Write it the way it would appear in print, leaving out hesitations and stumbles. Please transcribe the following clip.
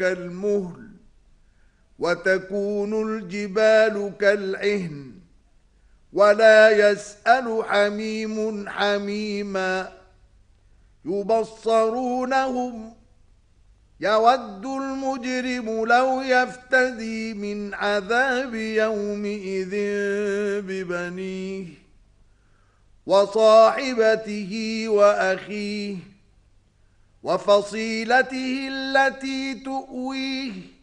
كالمهل وتكون الجبال كالعهن ولا يسأل حميم حميما يبصرونهم يود المجرم لو يفتدي من عذاب يومئذ ببنيه وصاحبته وأخيه وفصيلته التي تؤويه